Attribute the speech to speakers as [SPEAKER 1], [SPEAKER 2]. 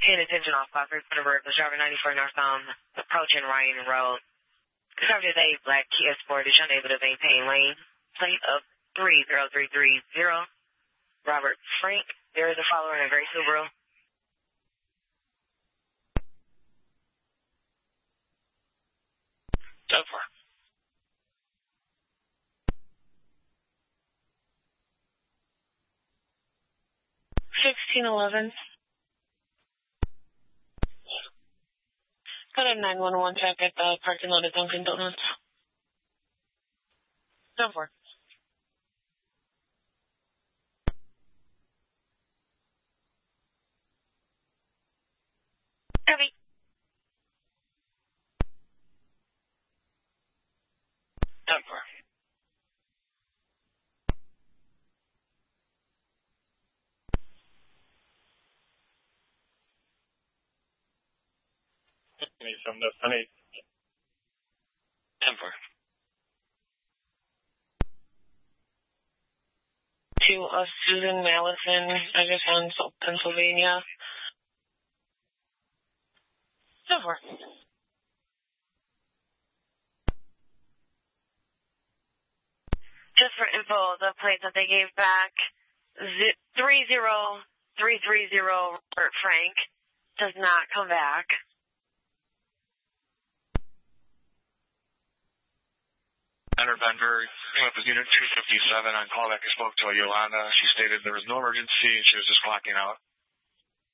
[SPEAKER 1] Paying attention off clock, report alert, the driver 94 northbound, approaching Ryan Road. The subject is a black Kia Sport is unable to maintain lane. Plate of 30330. Robert Frank. There is a follower in a gray Subaru.
[SPEAKER 2] So far. $16.11. Got a 911 check at the parking lot at Dunkin' Donuts. So far.
[SPEAKER 1] Copy.
[SPEAKER 2] So far.
[SPEAKER 3] From the Sunny.
[SPEAKER 2] Temper. To Susan Mallison, address on Pennsylvania. So far.
[SPEAKER 1] Just for info, the plate that they gave back, 30330 Robert Frank, does not come back.
[SPEAKER 4] Leonard Benver, came up with Unit 257 on callback. I spoke to Yolanda. She stated there was no emergency and she was just clocking out.